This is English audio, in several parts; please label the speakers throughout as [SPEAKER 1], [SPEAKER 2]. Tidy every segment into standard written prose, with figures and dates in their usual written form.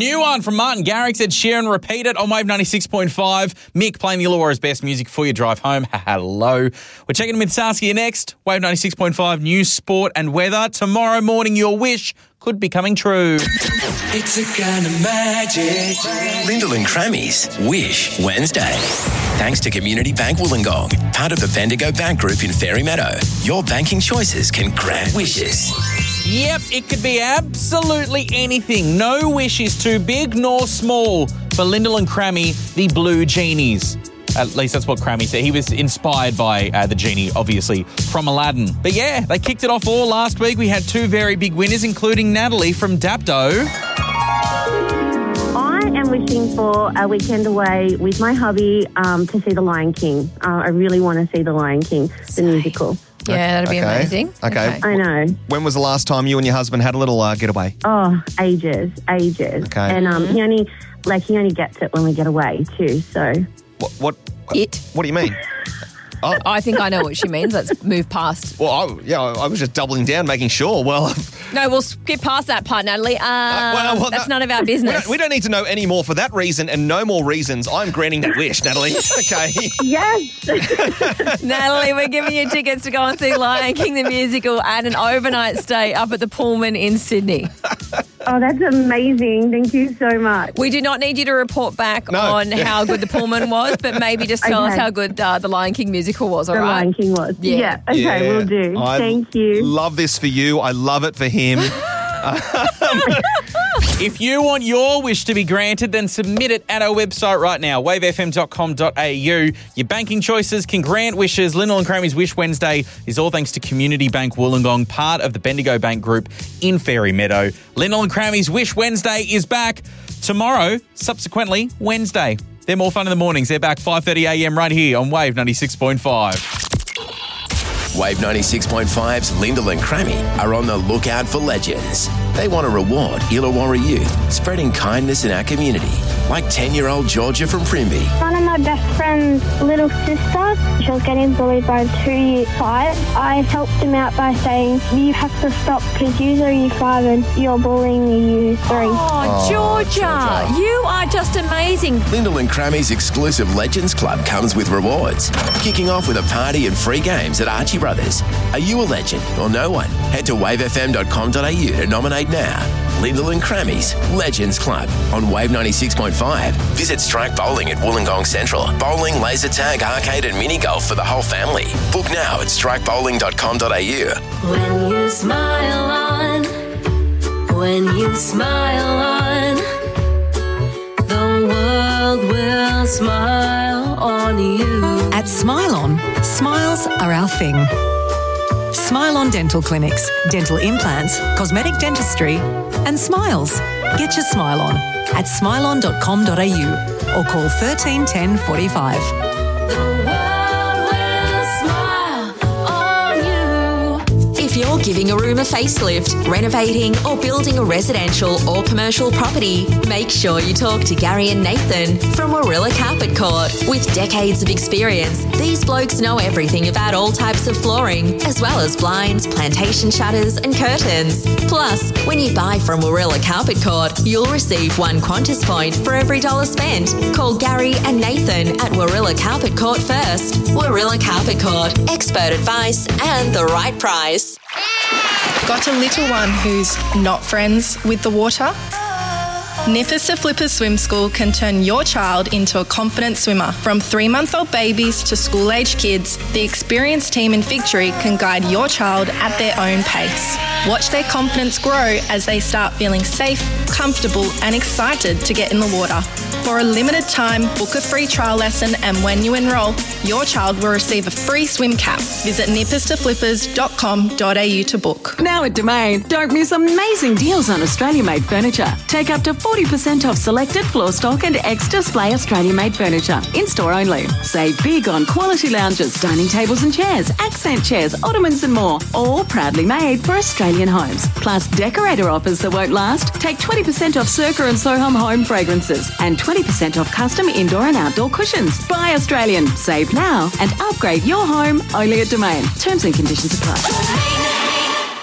[SPEAKER 1] new one from Martin Garrix, Ed Sheeran, Repeat It on Wave 96.5. Mick playing the Illawarra's best music before you drive home. Hello. We're checking in with Saskia next. Wave 96.5 news, sport and weather. Tomorrow morning, your wish could be coming true.
[SPEAKER 2] It's a kind of magic.
[SPEAKER 3] Lyndall and Crammy's Wish Wednesday. Thanks to Community Bank Wollongong, part of the Bendigo Bank Group in Fairy Meadow. Your banking choices can grant wishes.
[SPEAKER 1] Yep, it could be absolutely anything. No wish is too big nor small for Lyndall and Crammy, the Blue Genies. At least that's what Crammy said. He was inspired by the genie, obviously, from Aladdin. But yeah, they kicked it off all last week. We had two very big winners, including Natalie from Dapto.
[SPEAKER 4] I am wishing for a weekend away with my hubby to see The Lion King. I really want to see The Lion King, the musical.
[SPEAKER 5] Yeah, that'd be amazing.
[SPEAKER 6] Okay.
[SPEAKER 4] I know.
[SPEAKER 6] When was the last time you and your husband had a little getaway?
[SPEAKER 4] Oh, ages.
[SPEAKER 6] Okay.
[SPEAKER 4] And he only gets it when we get away too, so...
[SPEAKER 6] What do you mean? Oh.
[SPEAKER 5] I think I know what she means. Let's move past.
[SPEAKER 6] Well, I was just doubling down, making sure. Well,
[SPEAKER 5] no, we'll skip past that part, Natalie. That's none of our business.
[SPEAKER 6] We don't need to know any more for that reason and no more reasons. I'm granting that wish, Natalie. Okay.
[SPEAKER 4] Yes.
[SPEAKER 5] Natalie, we're giving you tickets to go and see Lion King the musical and an overnight stay up at the Pullman in Sydney.
[SPEAKER 4] Oh, that's amazing. Thank you so much.
[SPEAKER 5] We do not need you to report back on how good the Pullman was, but maybe just tell us how good the Lion King musical was, all right?
[SPEAKER 4] The Lion King was. Yeah. Okay, we'll do. Thank you.
[SPEAKER 6] Love this for you. I love it for him.
[SPEAKER 1] If you want your wish to be granted, then submit it at our website right now, wavefm.com.au. Your banking choices can grant wishes. Lyndall and Crammy's Wish Wednesday is all thanks to Community Bank Wollongong, part of the Bendigo Bank Group in Fairy Meadow. Lyndall and Crammy's Wish Wednesday is back tomorrow, subsequently Wednesday. They're more fun in the mornings. They're back 5:30am right here on Wave 96.5.
[SPEAKER 3] Wave 96.5's Lyndall and Crammy are on the lookout for legends. They want to reward Illawarra youth, spreading kindness in our community, like 10-year-old Georgia from Primby.
[SPEAKER 7] One of my best friend's little sister, she was getting bullied by a 2-year 5. I helped him out by saying, you have to stop because you're year 5 and you're bullying year 3.
[SPEAKER 5] Oh, Georgia, you are just amazing.
[SPEAKER 3] Lyndall and Crammy's exclusive Legends Club comes with rewards, kicking off with a party and free games at Archie Brothers. Are you a legend or no one? Head to wavefm.com.au to nominate now. Lyndall and Crammy's Legends Club on Wave 96.5. Visit Strike Bowling at Wollongong Central. Bowling, laser tag, arcade and mini golf for the whole family. Book now at strikebowling.com.au.
[SPEAKER 8] When you smile on, the world will smile on you.
[SPEAKER 9] At Smile On, smiles are our thing. Smile On Dental Clinics, dental implants, cosmetic dentistry and smiles. Get your smile on at smileon.com.au or call 13 10 45.
[SPEAKER 10] If you're giving a room a facelift, renovating or building a residential or commercial property, make sure you talk to Gary and Nathan from Warilla Carpet Court. With decades of experience, these blokes know everything about all types of flooring, as well as blinds, plantation shutters and curtains. Plus, when you buy from Warilla Carpet Court, you'll receive one Qantas point for every $1 spent. Call Gary and Nathan at Warilla Carpet Court first. Warilla Carpet Court, expert advice and the right price.
[SPEAKER 11] Got a little one who's not friends with the water? Nippers to Flippers Swim School can turn your child into a confident swimmer. From 3-month-old babies to school-age kids, the experienced team in Victory can guide your child at their own pace. Watch their confidence grow as they start feeling safe, comfortable and excited to get in the water. For a limited time, book a free trial lesson and when you enrol, your child will receive a free swim cap. Visit nipperstoflippers.com.au to book.
[SPEAKER 12] Now at Domain, don't miss amazing deals on Australia-made furniture. Take up to 40% off selected floor stock and ex-display Australia-made furniture. In-store only. Save big on quality lounges, dining tables and chairs, accent chairs, ottomans and more. All proudly made for Australian homes. Plus decorator offers that won't last. Take 20% off Circa and Soham home fragrances and 20% off custom indoor and outdoor cushions. Buy Australian. Save now and upgrade your home only at Domain. Terms and conditions apply.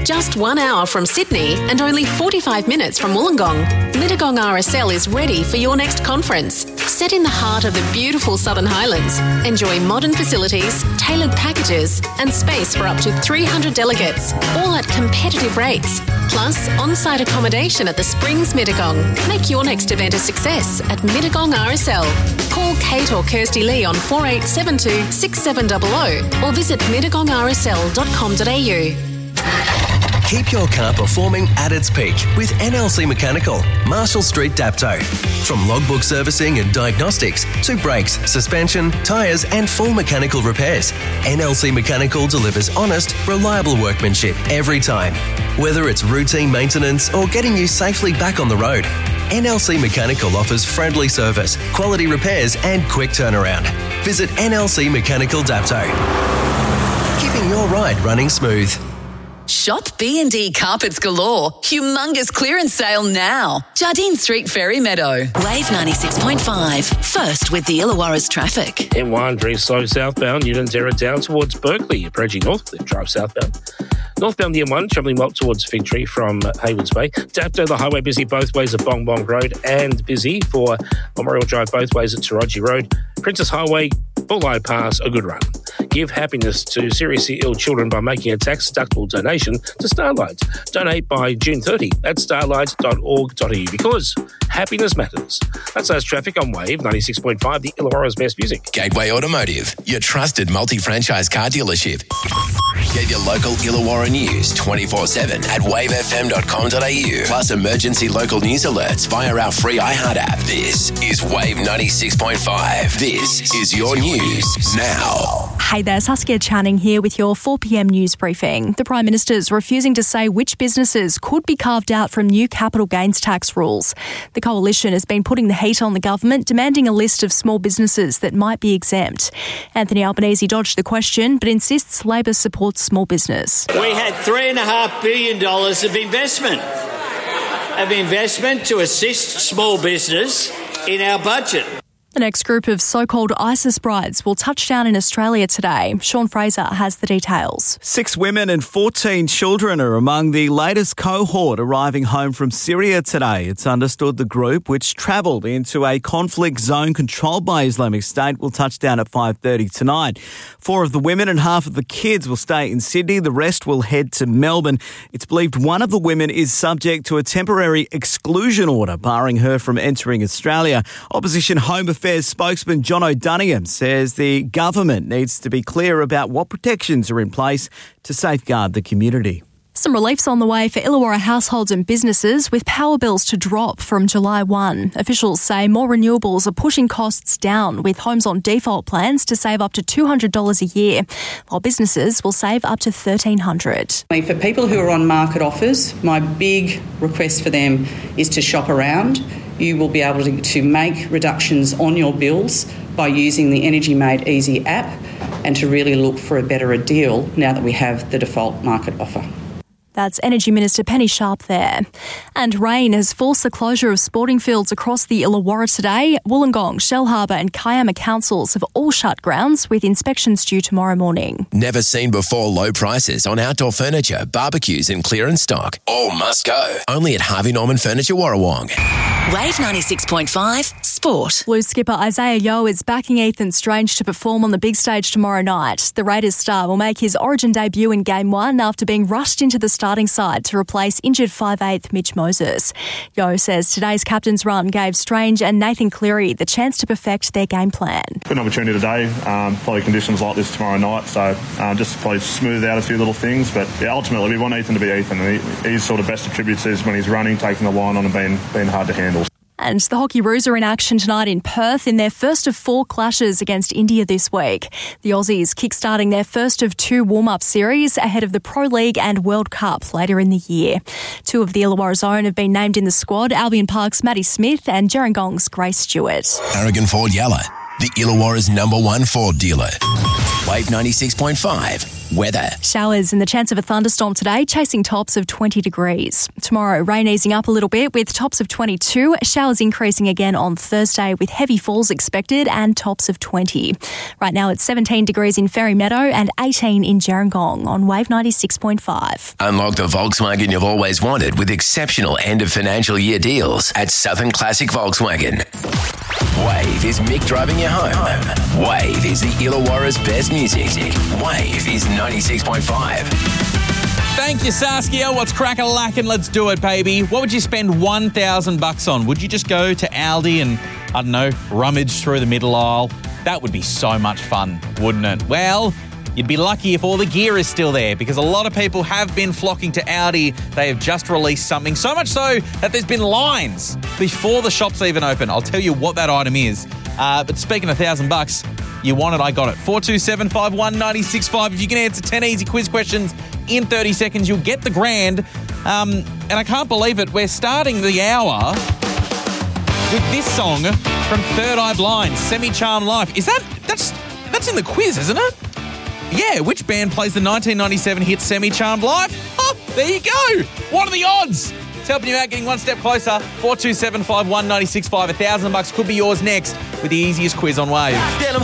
[SPEAKER 13] Just 1 hour from Sydney and only 45 minutes from Wollongong, Mittagong RSL is ready for your next conference. Set in the heart of the beautiful Southern Highlands, enjoy modern facilities, tailored packages and space for up to 300 delegates, all at competitive rates. Plus, on-site accommodation at the Springs Mittagong. Make your next event a success at Mittagong RSL. Call Kate or Kirsty Lee on 4872 6700 or visit mittagongrsl.com.au.
[SPEAKER 14] Keep your car performing at its peak with NLC Mechanical, Marshall Street, Dapto. From logbook servicing and diagnostics to brakes, suspension, tyres and full mechanical repairs, NLC Mechanical delivers honest, reliable workmanship every time. Whether it's routine maintenance or getting you safely back on the road, NLC Mechanical offers friendly service, quality repairs and quick turnaround. Visit NLC Mechanical Dapto. Keeping your ride running smooth.
[SPEAKER 15] Shop B&D Carpets Galore. Humongous clearance sale now. Jardine Street, Ferry Meadow. Wave 96.5. First with the Illawarra's traffic.
[SPEAKER 16] M1 very slow southbound. Newton Terra down towards Berkeley. Approaching Northcliffe Drive southbound. Northbound the M1 travelling well towards Fig Tree from Haywards Bay. Dapto, the highway busy both ways at Bong Bong Road and busy for Memorial Drive both ways at Taraji Road. Princess Highway, Bulleye Pass, a good run. Give happiness to seriously ill children by making a tax-deductible donation to Starlight. Donate by June 30 at starlight.org.au because happiness matters. That's us traffic on Wave 96.5, the Illawarra's best music.
[SPEAKER 3] Gateway Automotive, your trusted multi-franchise car dealership. Get your local Illawarra news 24/7 at wavefm.com.au. Plus emergency local news alerts via our free iHeart app. This is Wave 96.5. This is your news now.
[SPEAKER 17] Hey there, Saskia Channing here with your 4 p.m. news briefing. The Prime Minister's refusing to say which businesses could be carved out from new capital gains tax rules. The Coalition has been putting the heat on the government, demanding a list of small businesses that might be exempt. Anthony Albanese dodged the question, but insists Labor supports small business.
[SPEAKER 18] We had $3.5 billion of investment to assist small business in our budget.
[SPEAKER 17] The next group of so-called ISIS brides will touch down in Australia today. Sean Fraser has the details.
[SPEAKER 19] 6 women and 14 children are among the latest cohort arriving home from Syria today. It's understood the group, which travelled into a conflict zone controlled by Islamic State, will touch down at 5:30 tonight. 4 of the women and half of the kids will stay in Sydney. The rest will head to Melbourne. It's believed one of the women is subject to a temporary exclusion order, barring her from entering Australia. Opposition Home Affairs spokesman John O'Donoghue says the government needs to be clear about what protections are in place to safeguard the community.
[SPEAKER 17] Some relief's on the way for Illawarra households and businesses, with power bills to drop from July 1. Officials say more renewables are pushing costs down, with homes on default plans to save up to $200 a year, while businesses will save up to $1,300.
[SPEAKER 20] For people who are on market offers, my big request for them is to shop around. You will be able to make reductions on your bills by using the Energy Made Easy app and to really look for a better deal now that we have the default market offer.
[SPEAKER 17] That's Energy Minister Penny Sharp there. And rain has forced the closure of sporting fields across the Illawarra today. Wollongong, Shellharbour and Kiama councils have all shut grounds, with inspections due tomorrow morning.
[SPEAKER 3] Never seen before low prices on outdoor furniture, barbecues and clearance stock. All must go. Only at Harvey Norman Furniture Warrawong.
[SPEAKER 15] Wave 96.5 Sport.
[SPEAKER 17] Blues skipper Isaiah Yeo is backing Ethan Strange to perform on the big stage tomorrow night. The Raiders star will make his Origin debut in Game 1 after being rushed into the starting side to replace injured 5'8" Mitch Moses. Yeo says today's captain's run gave Strange and Nathan Cleary the chance to perfect their game plan.
[SPEAKER 21] Good opportunity today, probably conditions like this tomorrow night, so just probably smooth out a few little things, but yeah, ultimately we want Ethan to be Ethan. His sort of best attributes is when he's running, taking the line on and being hard to handle.
[SPEAKER 17] And the Hockey Roos are in action tonight in Perth in their first of 4 clashes against India this week. The Aussies kick-starting their first of 2 warm-up series ahead of the Pro League and World Cup later in the year. 2 of the Illawarra's own have been named in the squad, Albion Park's Maddie Smith and Gerringong's Grace Stewart.
[SPEAKER 3] Aragon Ford Yalla, the Illawarra's #1 Ford dealer. Wave 96.5. Weather.
[SPEAKER 17] Showers and the chance of a thunderstorm today, chasing tops of 20 degrees. Tomorrow, rain easing up a little bit with tops of 22. Showers increasing again on Thursday with heavy falls expected and tops of 20. Right now it's 17 degrees in Ferry Meadow and 18 in Gerringong on Wave 96.5.
[SPEAKER 3] Unlock the Volkswagen you've always wanted with exceptional end of financial year deals at Southern Classic Volkswagen. Wave is Mick driving you home. Wave is the Illawarra's best music. Wave is 96.5.
[SPEAKER 1] Thank you, Saskia. What's crack-a-lackin'? Let's do it, baby. What would you spend $1,000 on? Would you just go to Aldi and, I don't know, rummage through the middle aisle? That would be so much fun, wouldn't it? Well, you'd be lucky if all the gear is still there because a lot of people have been flocking to Aldi. They have just released something, so much so that there's been lines before the shops even open. I'll tell you what that item is. But speaking of $1,000, you want it, I got it. 427 51965. If you can answer 10 easy quiz questions in 30 seconds, you'll get the grand. And I can't believe it. We're starting the hour with this song from Third Eye Blind, Semi-Charmed Life. That's in the quiz, isn't it? Yeah, which band plays the 1997 hit Semi-Charmed Life? Oh, there you go. What are the odds? It's helping you out, getting one step closer. 427 51965. $1,000 could be yours next with the easiest quiz on Wave.